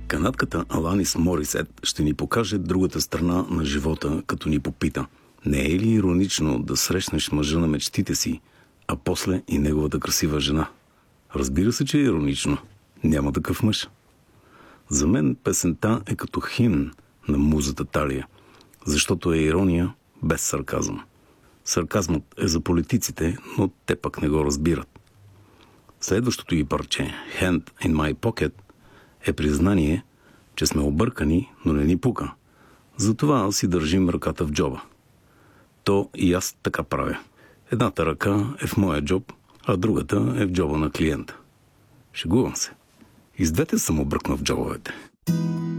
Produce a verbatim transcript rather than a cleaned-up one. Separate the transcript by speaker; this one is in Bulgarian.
Speaker 1: Канадката Аланис Морисет ще ни покаже другата страна на живота, като ни попита: не е ли иронично да срещнеш мъжа на мечтите си, а после и неговата красива жена? Разбира се, че е иронично. Няма такъв мъж. За мен песента е като химн на музата Талия, защото е ирония без сарказъм. Сарказмът е за политиците, но те пък не го разбират. Следващото й парче, Hand in My Pocket, е признание, че сме объркани, но не ни пука. Затова си държим ръката в джоба. То и аз така правя. Едната ръка е в моя джоб, а другата е в джоба на клиента. Шегувам се. И с двете съм обръкнал в джобовете.